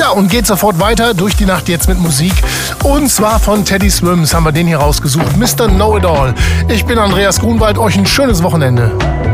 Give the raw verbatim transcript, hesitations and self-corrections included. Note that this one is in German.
Tja, und geht sofort weiter durch die Nacht jetzt mit Musik. Und zwar von Teddy Swims haben wir den hier rausgesucht. Mister Know-It-All. Ich bin Andreas Grunwald. Euch ein schönes Wochenende.